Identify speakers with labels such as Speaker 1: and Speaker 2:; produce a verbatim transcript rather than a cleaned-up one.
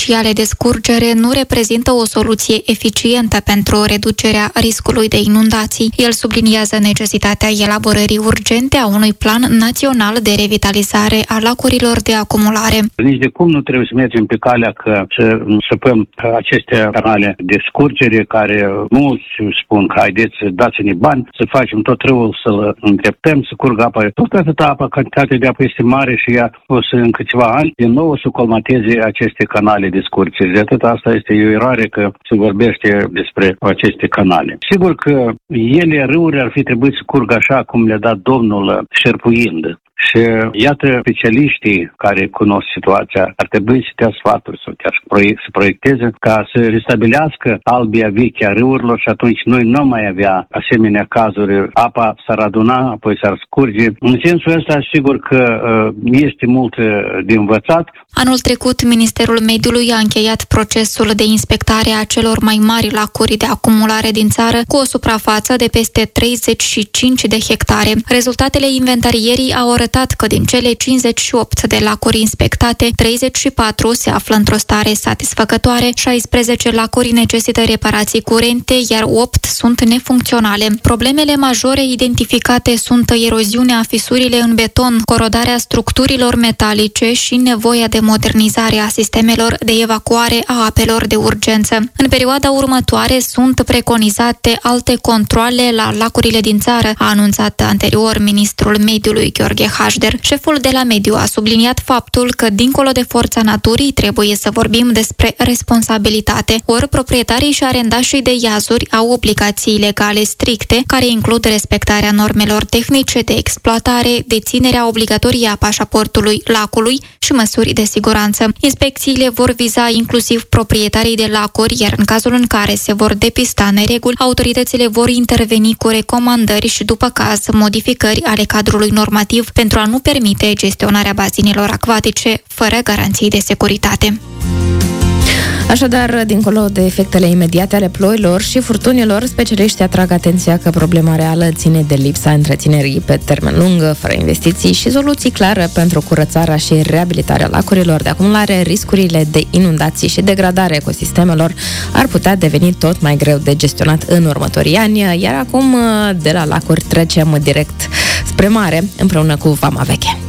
Speaker 1: artificiale de scurgere nu reprezintă o soluție eficientă pentru reducerea riscului de inundații. El subliniază necesitatea elaborării urgente a unui plan național de revitalizare a lacurilor de acumulare.
Speaker 2: Nici de cum nu trebuie să mergem pe calea că să săpăm aceste canale de scurgere care mulți spun că haideți să dați-ne bani, să facem tot răul, să-l îndreptăm, să curgă apă. Tot atâta apă, cantitatea de apă este mare și ea o să în câțiva ani din nou o să colmateze aceste canale de scurgere. De atât asta este o eroare că se vorbește despre aceste canale. Sigur că ele, râuri, ar fi trebuit să curgă așa cum le-a dat Domnul, șerpuind. Și iată, specialiștii care cunosc situația ar trebui să dea sfaturi sau chiar să proiecteze ca să restabilească albia veche a râurilor și atunci noi nu mai avea asemenea cazuri. Apa s-ar aduna, apoi s-ar scurge. În sensul ăsta, sigur că este mult de învățat.
Speaker 1: Anul trecut, Ministerul Mediului a încheiat procesul de inspectare a celor mai mari lacuri de acumulare din țară cu o suprafață de peste treizeci și cinci de hectare. Rezultatele inventarierii au arătat că din cele cincizeci și opt de lacuri inspectate, treizeci și patru se află într-o stare satisfăcătoare, șaisprezece lacuri necesită reparații curente, iar opt sunt nefuncționale. Problemele majore identificate sunt eroziunea, fisurile în beton, corodarea structurilor metalice și nevoia de modernizare a sistemelor de evacuare a apelor de urgență. În perioada următoare sunt preconizate alte controale la lacurile din țară, a anunțat anterior ministrul mediului Gheorghe Hașder. Șeful de la mediu a subliniat faptul că, dincolo de forța naturii, trebuie să vorbim despre responsabilitate. Ori proprietarii și arendașii de iazuri au obligații legale stricte, care includ respectarea normelor tehnice de exploatare, deținerea obligatorie a pașaportului lacului și măsuri de siguranță. Inspecțiile vor viza inclusiv proprietarii de lacuri, iar în cazul în care se vor depista nereguli, autoritățile vor interveni cu recomandări și, după caz, modificări ale cadrului normativ pentru a nu permite gestionarea bazinelor acvatice fără garanții de securitate.
Speaker 3: Așadar, dincolo de efectele imediate ale ploilor și furtunilor, specialiștii atrag atenția că problema reală ține de lipsa întreținerii pe termen lung, fără investiții și soluții clare pentru curățarea și reabilitarea lacurilor de acumulare. Riscurile de inundații și degradare ecosistemelor ar putea deveni tot mai greu de gestionat în următorii ani, iar acum de la lacuri trecem direct spre mare, împreună cu Vama Veche.